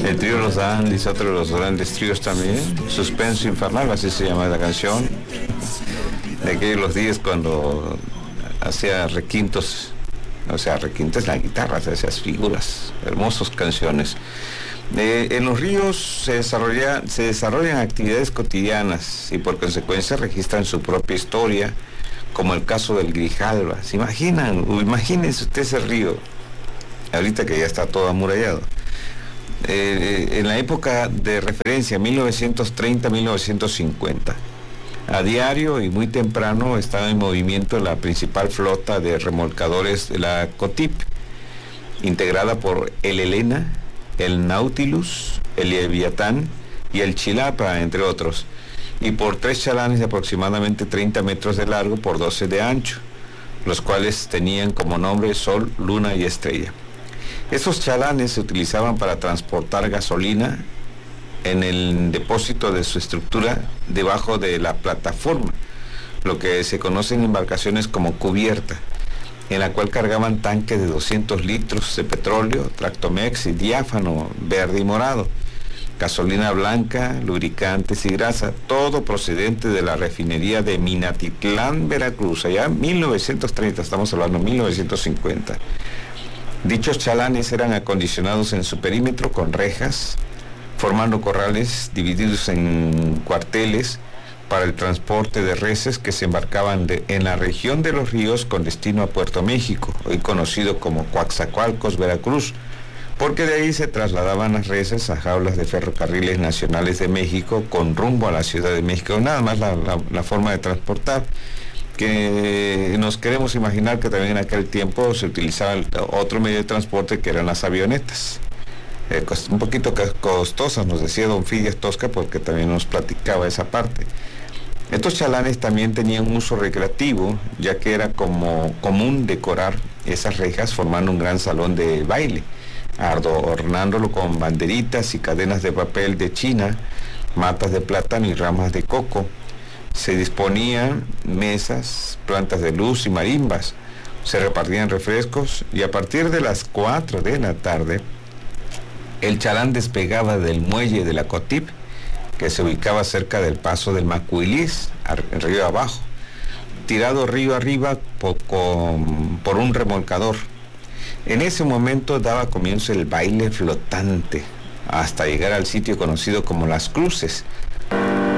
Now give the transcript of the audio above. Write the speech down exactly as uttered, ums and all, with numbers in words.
El trío Los Dandys, otro de los grandes tríos también. Suspenso Infernal, así se llama la canción. De aquellos los días cuando hacía requintos, o sea, requintos en la guitarra, esas figuras, hermosas canciones. Eh, en los ríos se, desarrolla, se desarrollan actividades cotidianas y por consecuencia registran su propia historia, como el caso del Grijalba. ¿Se imaginan? Imagínense usted ese río, ahorita que ya está todo amurallado. Eh, en la época de referencia, mil novecientos treinta a mil novecientos cincuenta, a diario y muy temprano estaba en movimiento la principal flota de remolcadores de la COTIP, integrada por el Elena, el Nautilus, el Leviatán y el Chilapa, entre otros, y por tres chalanes de aproximadamente treinta metros de largo por doce de ancho, los cuales tenían como nombre Sol, Luna y Estrella. Esos chalanes se utilizaban para transportar gasolina en el depósito de su estructura debajo de la plataforma, lo que se conoce en embarcaciones como cubierta, en la cual cargaban tanques de doscientos litros de petróleo, tractomex y diáfano verde y morado, gasolina blanca, lubricantes y grasa, todo procedente de la refinería de Minatitlán, Veracruz, allá en mil novecientos treinta, estamos hablando de mil novecientos cincuenta. Dichos chalanes eran acondicionados en su perímetro con rejas, formando corrales divididos en cuarteles para el transporte de reses que se embarcaban de, en la región de los ríos con destino a Puerto México, hoy conocido como Coaxacualcos, Veracruz, porque de ahí se trasladaban las reses a jaulas de ferrocarriles nacionales de México con rumbo a la Ciudad de México. Nada más la, la, la forma de transportar, que nos queremos imaginar que también en aquel tiempo se utilizaba otro medio de transporte que eran las avionetas. Eh, un poquito costosas, nos decía don Fidias Tosca, porque también nos platicaba esa parte. Estos chalanes también tenían un uso recreativo, ya que era como común decorar esas rejas formando un gran salón de baile, adornándolo con banderitas y cadenas de papel de China, matas de plátano y ramas de coco. Se disponían mesas, plantas de luz y marimbas, se repartían refrescos y a partir de las cuatro de la tarde, el chalán despegaba del muelle de la COTIP, que se ubicaba cerca del paso del Macuilís, en río abajo, tirado río arriba por, con, por un remolcador. En ese momento daba comienzo el baile flotante, hasta llegar al sitio conocido como Las Cruces,